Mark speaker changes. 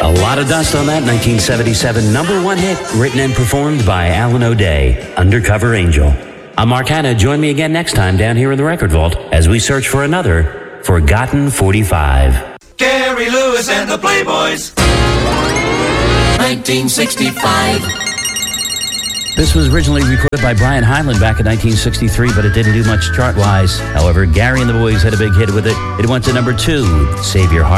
Speaker 1: A lot of dust on that 1977 number one hit, written and performed by Alan O'Day, Undercover Angel. I'm Mark Hanna. Join me again next time down here in the Record Vault as we search for another Forgotten 45.
Speaker 2: Gary Lewis and the Playboys. 1965.
Speaker 1: This was originally recorded by Brian Hyland back in 1963, but it didn't do much chart-wise. However, Gary and the Boys had a big hit with it. It went to number 2, Save Your Heart.